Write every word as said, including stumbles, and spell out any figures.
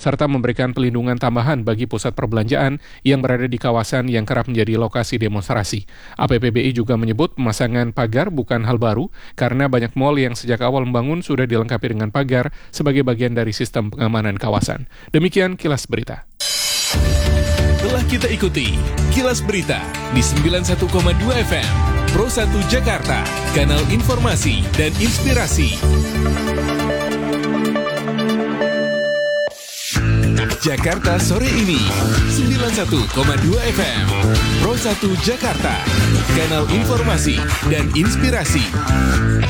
serta memberikan pelindungan tambahan bagi pusat perbelanjaan yang berada di kawasan yang kerap menjadi lokasi demonstrasi. A P P B I juga menyebut pemasangan pagar bukan hal baru karena banyak mal yang sejak awal membangun sudah dilengkapi dengan pagar sebagai bagian dari sistem pengamanan kawasan. Demikian Kilas Berita. Telah kita ikuti Kilas Berita di sembilan puluh satu koma dua F M Pro satu Jakarta, kanal informasi dan inspirasi. Jakarta sore ini sembilan puluh satu koma dua F M Pro satu Jakarta, kanal informasi dan inspirasi.